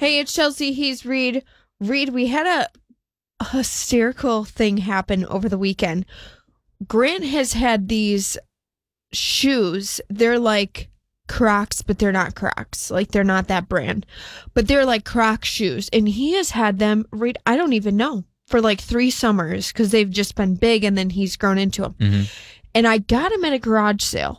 Hey, it's Chelsea. He's Reed. Reed, we had a hysterical thing happen over the weekend. Grant has had these shoes. They're like Crocs, but they're not Crocs. Like, they're not that brand. But they're like Croc shoes. And he has had them, Reed, I don't even know, for like 3 summers because they've just been big and then he's grown into them. Mm-hmm. And I got him at a garage sale.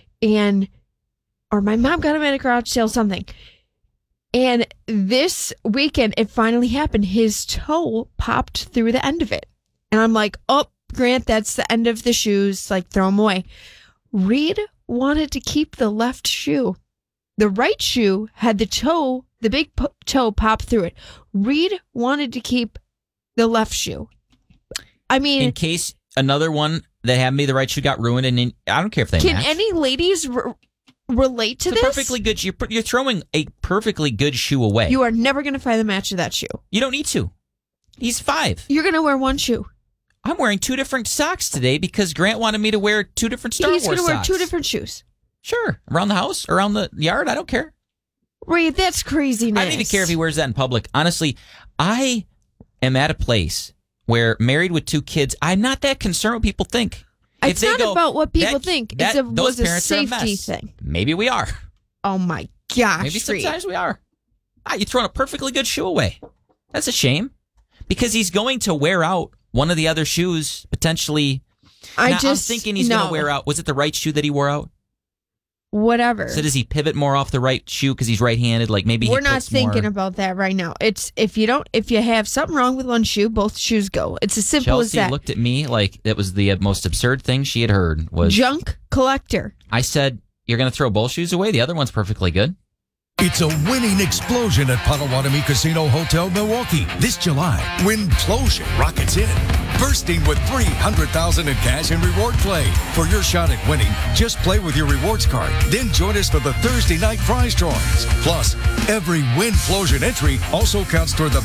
Or my mom got him at a garage sale, something. And this weekend, it finally happened. His toe popped through the end of it. And I'm like, oh, Grant, that's the end of the shoes. Like, throw them away. Reed wanted to keep the left shoe. The right shoe had the toe, the big toe pop through it. Reed wanted to keep the left shoe. I mean, in case another one that had me the right shoe got ruined, and I don't care if they can match. any ladies relate to It's this? a perfectly good. You're throwing a perfectly good shoe away. You are never going to find the match of that shoe. You don't need to. He's 5. You're going to wear one shoe. I'm wearing 2 different socks today because Grant wanted me to wear 2 different Star Wars He's socks. going to wear 2 different shoes. Sure. Around the house, around the yard, I don't care. Reed, that's craziness. I don't even care if he wears that in public. Honestly, I am at a place where, married with 2 kids, I'm not that concerned what people think. It's not about what people think. It was a parents are a safety mess. thing. Maybe we are. Oh, my gosh, Maybe Reed. sometimes we are. You're throwing a perfectly good shoe away. That's a shame. Because he's going to wear out one of the other shoes, potentially. I'm thinking he's going to wear out. Was it the right shoe that he wore out? Whatever. So does he pivot more off the right shoe because he's right-handed? Like maybe we're not thinking about that right now. It's if you have something wrong with one shoe, both shoes go. It's as simple as that. Chelsea looked at me like that was the most absurd thing she had heard. Was junk collector. I said, "You're going to throw both shoes away? The other one's perfectly good." It's a winning explosion at Potawatomi Casino Hotel Milwaukee. This July, Winplosion rockets in, bursting with $300,000 in cash and reward play. For your shot at winning, just play with your rewards card. Then join us for the Thursday night prize drawings. Plus, every Winplosion entry also counts toward the